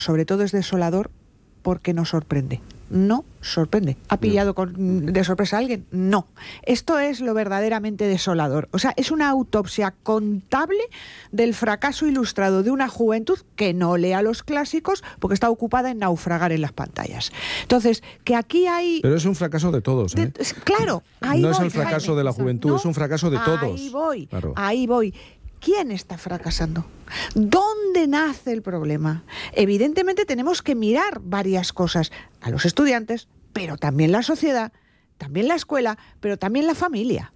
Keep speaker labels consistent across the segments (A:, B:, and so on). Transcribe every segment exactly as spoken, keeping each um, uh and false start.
A: sobre todo es desolador porque no sorprende. No sorprende. ¿Ha pillado con, de sorpresa a alguien? No. Esto es lo verdaderamente desolador. O sea, es una autopsia contable del fracaso ilustrado de una juventud que no lea los clásicos porque está ocupada en naufragar en las pantallas. Entonces, que aquí hay...
B: Pero es un fracaso de todos, ¿eh?
A: De, claro, ahí
B: No
A: voy,
B: es el fracaso
A: Jaime,
B: de la juventud,
A: no,
B: es un fracaso de todos.
A: Ahí voy,
B: claro.
A: ahí voy. ¿Quién está fracasando? ¿Dónde nace el problema? Evidentemente tenemos que mirar varias cosas. A los estudiantes, pero también la sociedad, también la escuela, pero también la familia.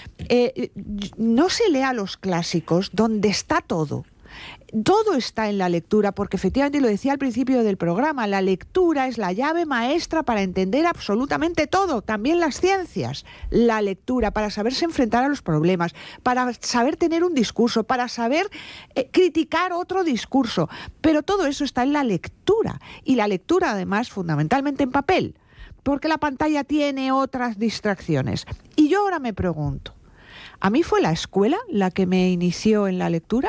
A: Eh, no se lea los clásicos donde está todo. Todo está en la lectura, porque efectivamente lo decía al principio del programa, la lectura es la llave maestra para entender absolutamente todo, también las ciencias. La lectura para saberse enfrentar a los problemas, para saber tener un discurso, para saber eh, criticar otro discurso. Pero todo eso está en la lectura. Y la lectura, además, fundamentalmente en papel, porque la pantalla tiene otras distracciones. Y yo ahora me pregunto, ¿a mí fue la escuela la que me inició en la lectura?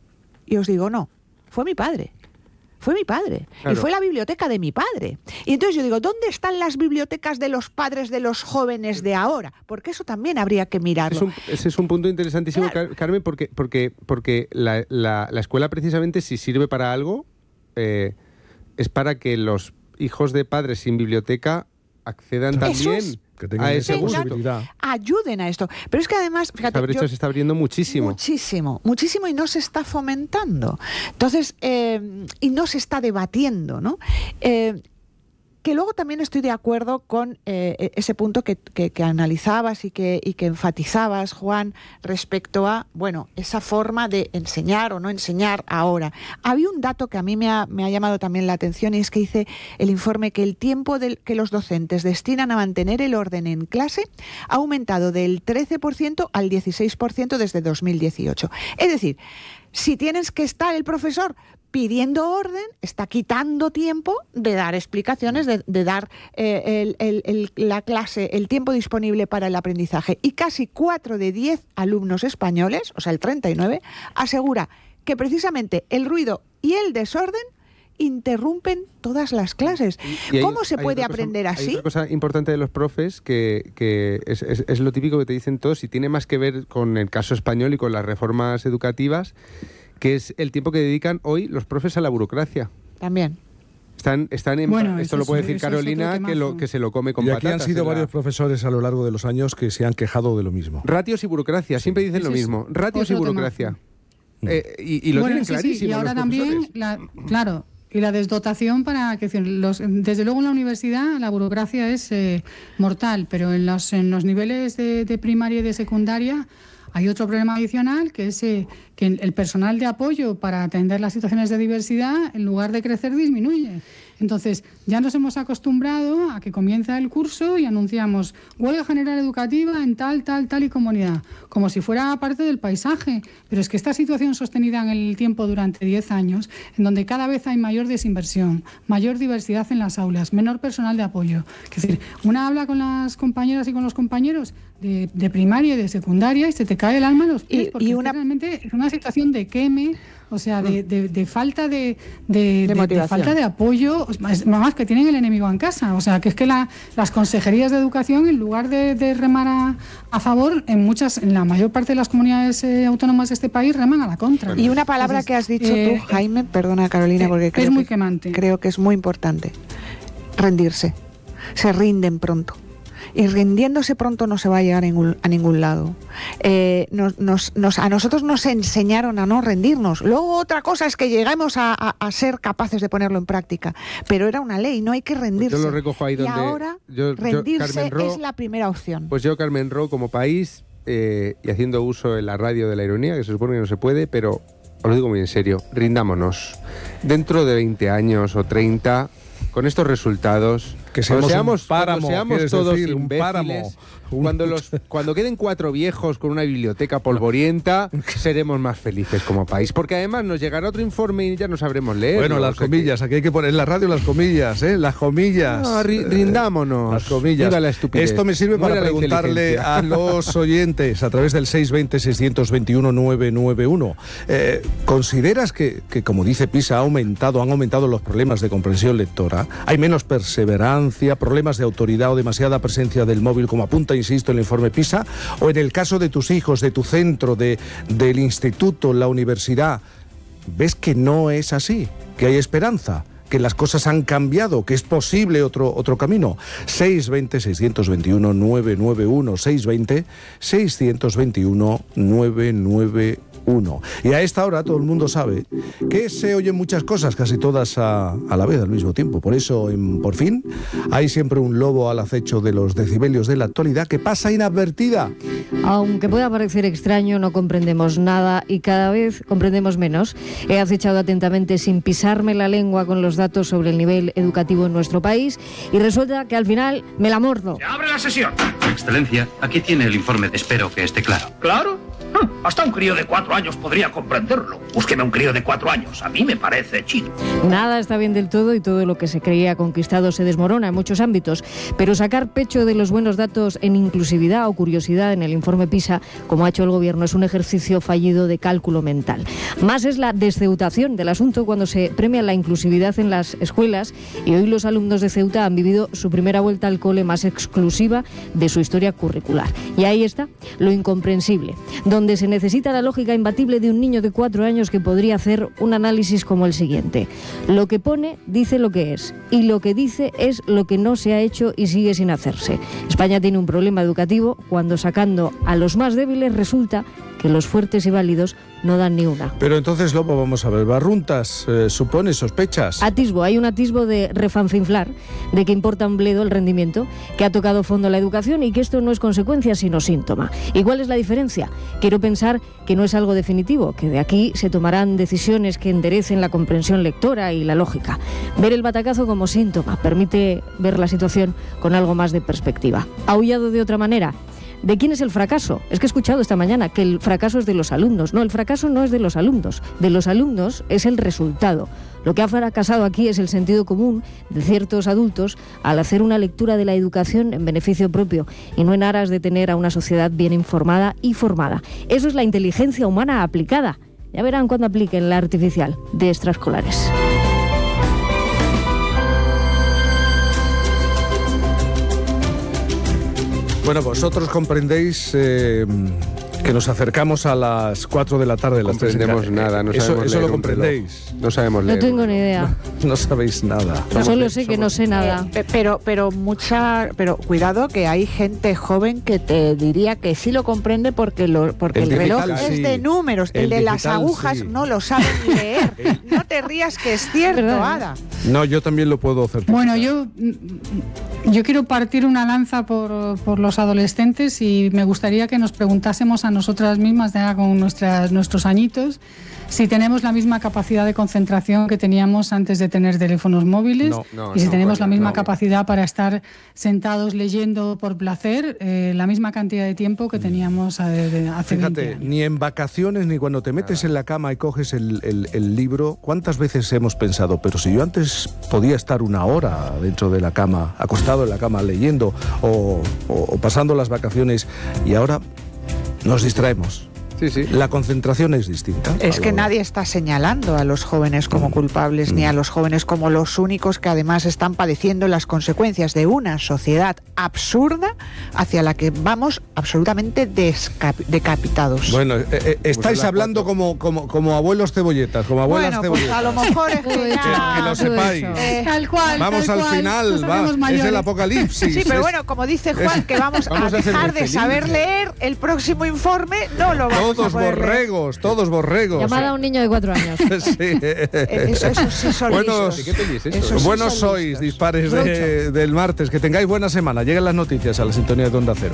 A: Y os digo, no, fue mi padre, fue mi padre, claro. Y fue la biblioteca de mi padre. Y entonces yo digo, ¿dónde están las bibliotecas de los padres de los jóvenes de ahora? Porque eso también habría que mirarlo.
C: Es un, ese es un punto interesantísimo, claro. Carmen, porque, porque, porque la, la, la escuela precisamente, si sirve para algo, eh, es para que los hijos de padres sin biblioteca accedan
A: eso
C: también...
A: Es.
B: Que tengan
C: a
B: esa
C: ese
B: posibilidad.
A: Ayuden a esto. Pero es que además, fíjate,
C: esa brecha
A: yo,
C: se está abriendo muchísimo.
A: Muchísimo, muchísimo y no se está fomentando. Entonces, eh, y no se está debatiendo, ¿no? Eh, que luego también estoy de acuerdo con eh, ese punto que, que, que analizabas y que, y que enfatizabas, Juan, respecto a, bueno, esa forma de enseñar o no enseñar ahora. Había un dato que a mí me ha, me ha llamado también la atención y es que dice el informe que el tiempo del, que los docentes destinan a mantener el orden en clase ha aumentado del trece por ciento al dieciséis por ciento desde dos mil dieciocho. Es decir, si tienes que estar el profesor pidiendo orden, está quitando tiempo de dar explicaciones, de, de dar eh, el, el, el, la clase, el tiempo disponible para el aprendizaje. Y casi cuatro de diez alumnos españoles, o sea, el treinta y nueve, asegura que precisamente el ruido y el desorden interrumpen todas las clases. Hay, ¿Cómo se puede aprender
C: cosa,
A: así?
C: Hay otra cosa importante de los profes que, que es, es, es lo típico que te dicen todos y tiene más que ver con el caso español y con las reformas educativas, que es el tiempo que dedican hoy los profes a la burocracia.
A: También.
C: Están, están en,
D: bueno,
C: esto lo puede
D: es,
C: decir Carolina, que, lo, que se lo come con
B: y
C: patatas.
B: Y aquí han sido varios la... profesores a lo largo de los años que se han quejado de lo mismo.
C: Ratios y burocracia, siempre dicen lo mismo. Ratios y burocracia. Eh, y, y lo
D: bueno,
C: tienen
D: sí,
C: clarísimo.
D: Sí. Y ahora también, la, claro, y la desdotación para que los, desde luego en la universidad la burocracia es eh, mortal, pero en los, en los niveles de, de primaria y de secundaria hay otro problema adicional, que es eh, que el personal de apoyo para atender las situaciones de diversidad, en lugar de crecer, disminuye. Entonces, ya nos hemos acostumbrado a que comienza el curso y anunciamos huelga general educativa en tal, tal, tal y comunidad, como si fuera parte del paisaje. Pero es que esta situación sostenida en el tiempo durante diez años, en donde cada vez hay mayor desinversión, mayor diversidad en las aulas, menor personal de apoyo. Es decir, una habla con las compañeras y con los compañeros de, de primaria y de secundaria y se te cae el alma a los pies, porque y una... realmente es una situación de queme, o sea, de, de, de falta de, de, de, de, de falta de apoyo, más que tienen el enemigo en casa. O sea, que es que la, las consejerías de educación, en lugar de, de remar a, a favor, en muchas, en la mayor parte de las comunidades eh, autónomas de este país reman a la contra.
A: Y una palabra Entonces, que has dicho eh, tú, Jaime, perdona Carolina, porque
D: es
A: creo
D: muy
A: que,
D: quemante.
A: Creo que es muy importante. Rendirse. Se rinden pronto. Y rindiéndose pronto no se va a llegar a ningún, a ningún lado. Eh, nos, nos, nos, a nosotros nos enseñaron a no rendirnos. Luego otra cosa es que lleguemos a, a, a ser capaces de ponerlo en práctica. Pero era una ley, no hay que rendirse.
C: Pues yo lo recojo ahí donde...
A: Y ahora
C: yo,
A: rendirse
C: yo, Ro,
A: es la primera opción.
C: Pues yo, Carmen Ro, como país, eh, y haciendo uso en la radio de la ironía, que se supone que no se puede, pero os lo digo muy en serio, rindámonos. Dentro de veinte años o treinta, con estos resultados...
B: Que seamos,
C: cuando seamos,
B: un páramo,
C: cuando seamos
B: ¿quieres
C: todos
B: decir? Un
C: imbéciles,
B: páramo. Un-
C: Cuando, los, cuando queden cuatro viejos con una biblioteca polvorienta, seremos más felices como país. Porque además nos llegará otro informe y ya no sabremos leer.
B: Bueno, las comillas, aquí hay que poner en la radio las comillas, ¿eh? Las comillas.
C: No, ri- rindámonos.
B: Las comillas.
C: Viva la estupidez.
B: Esto me sirve para
C: Muera la
B: preguntarle
C: inteligencia.
B: a los oyentes a través del seis veinte, seiscientos veintiuno, novecientos noventa y uno. Eh, ¿Consideras que, que, como dice PISA, ha aumentado, han aumentado los problemas de comprensión lectora? ¿Hay menos perseverancia, problemas de autoridad o demasiada presencia del móvil, como apunta, insisto, el informe PISA? ¿O en el caso de tus hijos, de tu centro, de, del instituto, la universidad, ves que no es así, que hay esperanza, que las cosas han cambiado, que es posible otro, otro camino? seis veinte, seiscientos veintiuno, novecientos noventa y uno, seis veinte, seiscientos veintiuno, novecientos noventa y uno. Y a esta hora todo el mundo sabe que se oyen muchas cosas, casi todas a, a la vez, al mismo tiempo. Por eso, en Por Fin, hay siempre un lobo al acecho de los decibelios de la actualidad que pasa inadvertida.
E: Aunque pueda parecer extraño, no comprendemos nada y cada vez comprendemos menos. He acechado atentamente, sin pisarme la lengua, con los datos sobre el nivel educativo en nuestro país y resulta que al final me la mordo.
F: ¡Se abre la sesión!
G: Excelencia, aquí tiene el informe. Espero que esté claro.
F: ¿Claro? Hasta un crío de cuatro años podría comprenderlo. Búsqueme un crío de cuatro años. A mí me parece chino.
E: Nada está bien del todo y todo lo que se creía conquistado se desmorona en muchos ámbitos. Pero sacar pecho de los buenos datos en inclusividad o curiosidad en el informe PISA, como ha hecho el gobierno, es un ejercicio fallido de cálculo mental. Más es la desceutación del asunto cuando se premia la inclusividad en las escuelas y hoy los alumnos de Ceuta han vivido su primera vuelta al cole más exclusiva de su historia curricular. Y ahí está lo incomprensible, donde se necesita la lógica imbatible de un niño de cuatro años que podría hacer un análisis como el siguiente. Lo que pone dice lo que es, y lo que dice es lo que no se ha hecho y sigue sin hacerse. España tiene un problema educativo cuando, sacando a los más débiles, resulta que los fuertes y válidos no dan ni una.
B: Pero entonces, Lobo, vamos a ver, Barruntas, eh, ¿supones, sospechas?
E: Atisbo, hay un atisbo de refanfinflar, de que importa un bledo el rendimiento, que ha tocado fondo la educación y que esto no es consecuencia sino síntoma. ¿Y cuál es la diferencia? Quiero pensar que no es algo definitivo, que de aquí se tomarán decisiones que enderecen la comprensión lectora y la lógica. Ver el batacazo como síntoma permite ver la situación con algo más de perspectiva. ¿Aullado de otra manera? ¿De quién es el fracaso? Es que he escuchado esta mañana que el fracaso es de los alumnos. No, el fracaso no es de los alumnos. De los alumnos es el resultado. Lo que ha fracasado aquí es el sentido común de ciertos adultos al hacer una lectura de la educación en beneficio propio y no en aras de tener a una sociedad bien informada y formada. Eso es la inteligencia humana aplicada. Ya verán cuando apliquen la artificial de extraescolares.
B: Bueno, vosotros comprendéis eh, que nos acercamos a las cuatro de la tarde.
C: No comprendemos nada, no
B: eso,
C: sabemos
B: eso
C: leer
B: lo
C: un
B: comprendéis.
C: reloj. No sabemos leer.
E: No tengo ni idea.
B: No sabéis nada.
E: Solo sé que no sé nada.
A: Eh, pero, pero mucha, pero cuidado que hay gente joven que te diría que sí lo comprende porque lo, porque
B: El
A: el, reloj
B: digital,
A: es
B: sí.
A: de números, el,
B: El
A: de las
B: digital,
A: agujas
B: sí.
A: no lo saben leer. No te rías que es cierto,
E: ¿Verdad?
A: Ada.
B: No, yo también lo puedo certificar.
D: Bueno, yo, yo quiero partir una lanza por, por los adolescentes y me gustaría que nos preguntásemos a nosotras mismas, ya con nuestras, nuestros añitos, si tenemos la misma capacidad de concentración que teníamos antes de tener teléfonos móviles
B: No,
C: no,
D: y si
C: no,
D: tenemos
C: coño,
D: la misma
C: no.
D: capacidad para estar sentados leyendo por placer eh, la misma cantidad de tiempo que teníamos eh, de- hace veinte
B: Fíjate,
D: años.
B: ni en vacaciones ni cuando te metes en la cama y coges el, el- el libro, ¿cuántas veces hemos pensado, pero si yo antes podía estar una hora dentro de la cama, acostado en la cama leyendo o, o- o pasando las vacaciones y ahora nos distraemos?
C: Sí, sí.
B: La concentración es distinta.
A: Es
B: a
A: que
B: la hora.
A: nadie está señalando a los jóvenes como culpables, ni a los jóvenes como los únicos que además están padeciendo las consecuencias de una sociedad absurda hacia la que vamos absolutamente desca- decapitados.
B: Bueno, eh, eh, estáis
C: son las
B: hablando
C: cuatro.
B: como, como, como abuelos cebolletas, como abuelas
A: Bueno, pues
B: cebolletas.
A: a lo mejor es que
E: Todo
A: ya-
E: hecho.
B: Que lo
E: Todo
B: sepáis.
E: hecho.
A: Eh,
D: Tal cual,
B: Vamos
D: tal
B: al
D: cual,
B: final,
D: nos
B: va,
D: hacemos
B: es el
D: mayores.
B: apocalipsis.
A: Sí, pero
B: es-
A: bueno, como dice Juan, que vamos,
C: Vamos
A: a
C: a ser
A: dejar
C: muy
A: de
C: felices.
A: saber leer el próximo informe, no lo vamos
B: Todos
A: a poder leer.
B: borregos, todos borregos.
E: Llamada a un niño de cuatro años.
B: Sí.
A: Eh, Eso, eso sí son
B: Buenos-
A: listos.
C: ¿Qué peli es eso?
A: Eso sí
B: Buenos
A: son
B: sois,
A: listos.
B: dispares de- del martes. Que tengáis buena semana. Lleguen las noticias a la sintonía de Onda Cero.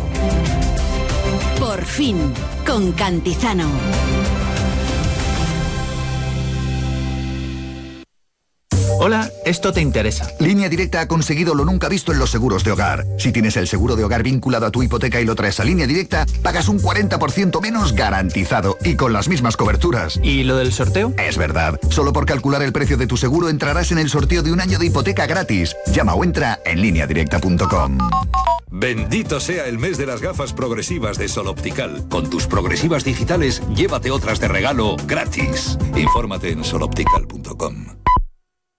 H: Por fin, con Cantizano.
I: Hola, esto te interesa.
J: Línea Directa ha conseguido lo nunca visto en los seguros de hogar. Si tienes el seguro de hogar vinculado a tu hipoteca y lo traes a Línea Directa, pagas un cuarenta por ciento menos garantizado y con las mismas coberturas.
I: ¿Y lo del sorteo?
J: Es verdad. Solo por calcular el precio de tu seguro entrarás en el sorteo de un año de hipoteca gratis. Llama o entra en línea directa punto com.
K: Bendito sea el mes de las gafas progresivas de Sol Optical. Con tus progresivas digitales, llévate otras de regalo gratis. Infórmate en sol optical punto com.